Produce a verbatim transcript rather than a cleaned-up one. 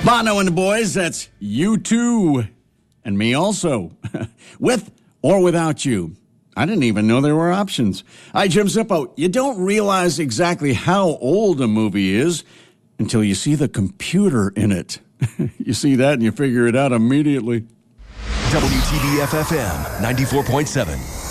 Bono and the boys, that's You Too, and me also, with or without you. I didn't even know there were options. Hi, Jim Zippo. You don't realize exactly how old a movie is until you see the computer in it. You see that and you figure it out immediately. W T B F F M ninety-four point seven.